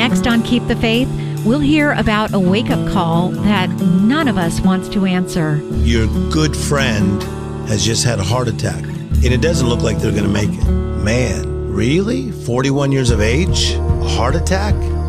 Next on Keep the Faith, we'll hear about a wake-up call that none of us wants to answer. Your good friend has just had a heart attack, and it doesn't look like they're going to make it. Man, really? 41 years of age? A heart attack?